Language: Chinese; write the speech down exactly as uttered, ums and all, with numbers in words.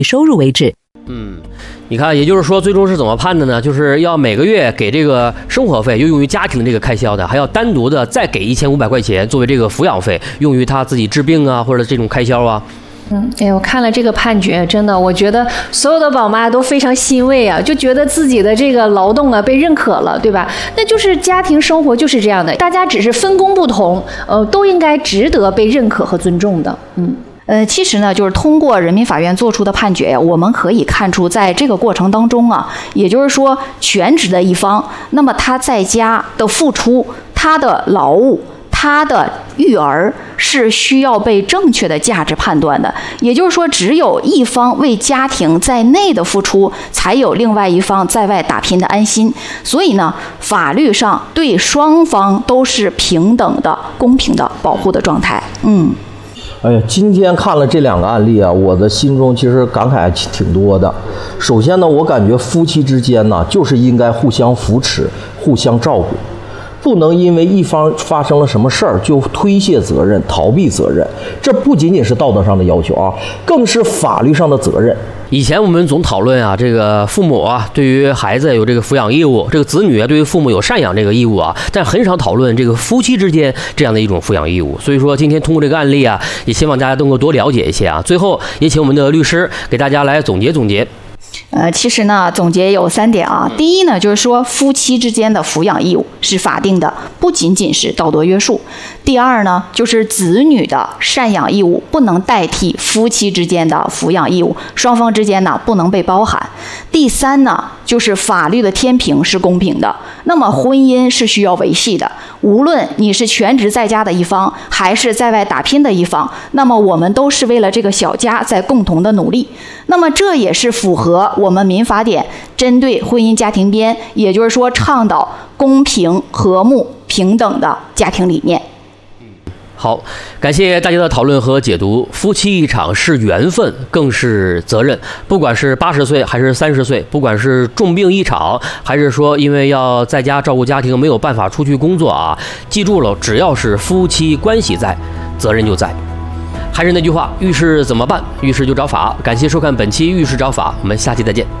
收入为止。 嗯，你看，也就是说，最终是怎么判的呢？就是要每个月给这个生活费，又用于家庭的这个开销的，还要单独的再给一千五百块钱作为这个抚养费，用于他自己治病啊，或者这种开销啊。 嗯，哎，我看了这个判决，真的，我觉得所有的宝妈都非常欣慰啊，就觉得自己的这个劳动啊被认可了，对吧？那就是家庭生活就是这样的，大家只是分工不同，呃，都应该值得被认可和尊重的。嗯。 呃，其实呢，就是通过人民法院作出的判决呀，我们可以看出，在这个过程当中啊，也就是说，全职的一方，那么他在家的付出，他的劳务，他的育儿是需要被正确的价值判断的。也就是说，只有一方为家庭在内的付出，才有另外一方在外打拼的安心。所以呢，法律上对双方都是平等的、公平的保护的状态。嗯。 哎呀，今天看了这两个案例啊，我的心中其实感慨挺多的。首先呢，我感觉夫妻之间呢，就是应该互相扶持、互相照顾，不能因为一方发生了什么事儿就推卸责任、逃避责任。这不仅仅是道德上的要求啊，更是法律上的责任。 以前我们总讨论啊，这个父母啊对于孩子有这个抚养义务，这个子女啊对于父母有赡养这个义务啊，但很少讨论这个夫妻之间这样的一种抚养义务。所以说今天通过这个案例啊，也希望大家能够多了解一些啊。最后也请我们的律师给大家来总结总结。 呃，其实呢，总结有三点啊。第一呢，就是说夫妻之间的抚养义务是法定的，不仅仅是道德约束。第二呢，就是子女的赡养义务不能代替夫妻之间的抚养义务，双方之间呢不能被包含。第三呢，就是法律的天平是公平的，那么婚姻是需要维系的。无论你是全职在家的一方，还是在外打拼的一方，那么我们都是为了这个小家在共同的努力。那么这也是符合我们民法典针对婚姻家庭编，也就是说倡导公平、和睦、平等的家庭理念。 好，感谢大家的讨论和解读。夫妻一场是缘分，更是责任。不管是八十岁还是三十岁，不管是重病一场，还是说因为要在家照顾家庭没有办法出去工作啊，记住了，只要是夫妻关系在，责任就在。还是那句话，遇事怎么办？遇事就找法。感谢收看本期《遇事找法》，我们下期再见。